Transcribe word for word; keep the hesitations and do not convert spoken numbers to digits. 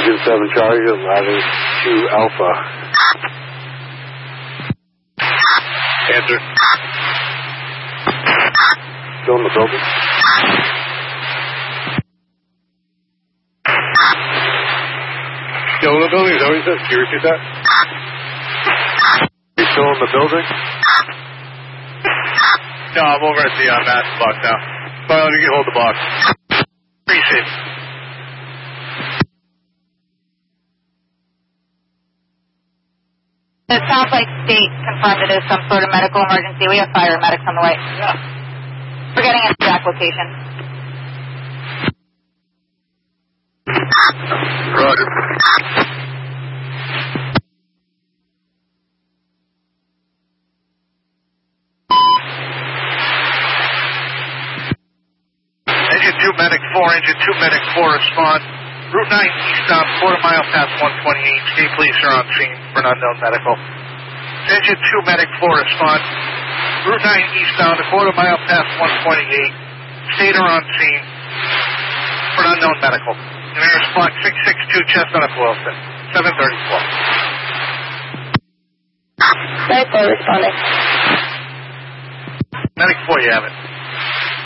Engine seven Charlie, eleven two Alpha. Answer. Still in the building? Still in the building? Is that what you said? Can you repeat that? You still in the building? No, I'm over at the uh, master box now. But you can hold the box. Appreciate it. It sounds like state confirmed it is some sort of medical emergency. We have fire medics on the way. Yeah. We're getting an exact location. Roger. Engine two medic four, engine two medic four, respond. Route nine eastbound, quarter mile past one twenty-eight. State police are on scene for an unknown medical. Engine two medic four, respond. Route nine eastbound, a quarter mile past one twenty-eight. State are on scene for an unknown medical. Nearest block six six two Chestnut Wilson, seven thirty-four. Medic four responding. Medic four, you have it.